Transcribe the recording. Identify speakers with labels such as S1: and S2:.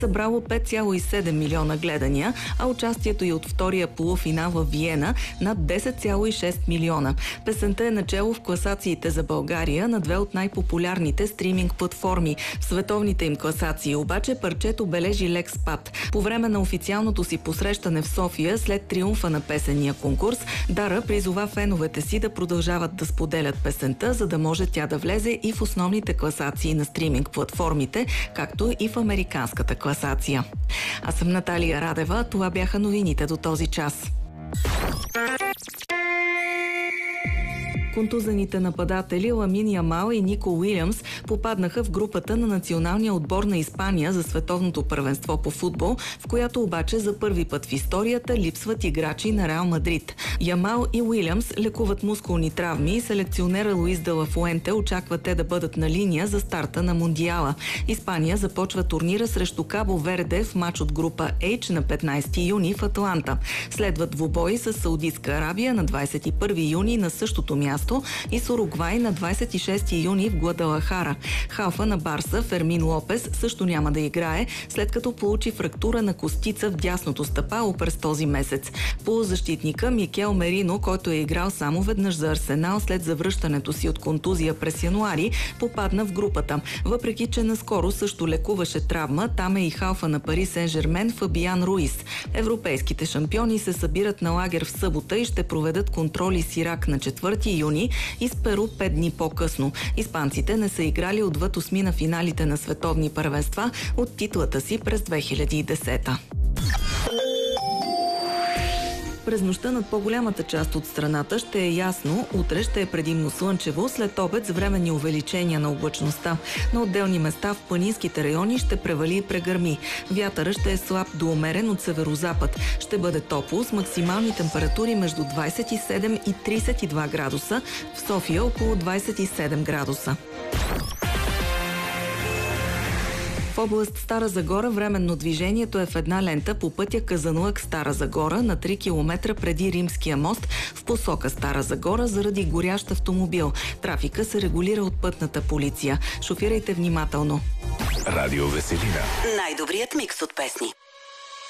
S1: събрало 5,7 милиона гледания, а участието й от втория полуфинал в Виена над 10,6 милиона. Песента е начело в класациите за България на две от най-популярните стриминг платформи. В световните им класации обаче парчето бележи лек спад. По време на официалното си посрещане в София след триумфа на песенния конкурс, Дара призова феновете си да продължават да споделят песента, за да може тя да влезе и в основните класации на стриминг платформите, както и в американската класация. Аз съм Наталия Радева, това бяха новините до този час. Контузените нападатели Ламин Ямал и Нико Уилямс попаднаха в групата на националния отбор на Испания за световното първенство по футбол, в която обаче за първи път в историята липсват играчи на Реал Мадрид. Ямал и Уилямс лекуват мускулни травми и селекционера Луис де ла Фуенте очаква те да бъдат на линия за старта на Мондиала. Испания започва турнира срещу Кабо Верде в матч от група H на 15 юни в Атланта. Следват двубои с Саудитска Арабия на 21 юни на същото място и с Уругвай на 26 юни в Гвадалахара. Халфа на Барса Фермин Лопес също няма да играе, след като получи фрактура на костица в дясното стъпало през този месец. Полузащитника Микел Мерино, който е играл само веднъж за Арсенал след завръщането си от контузия през януари, попадна в групата. Въпреки че наскоро също лекуваше травма, там е и халфа на Пари Сен-Жермен Фабиан Руис. Европейските шампиони се събират на лагер в събота и ще проведат контроли с Ирак на 4 юни и с Перу 5 дни по-късно. Испанците не са играли отвъд осми на финалите на световни първенства от титлата си през 2010. През нощта над по-голямата част от страната ще е ясно, утре ще е предимно слънчево, след обед с временни увеличения на облачността. На отделни места в планинските райони ще превали и прегърми. Вятъра ще е слаб до умерен от северозапад. Ще бъде топло с максимални температури между 27 и 32 градуса, в София около 27 градуса. В област Стара Загора временно движението е в една лента по пътя Казанлък-Стара Загора на 3 км преди Римския мост в посока Стара Загора заради горящ автомобил. Трафика се регулира от пътната полиция. Шофирайте внимателно.
S2: Радио Веселина.
S3: Най-добрият микс от песни.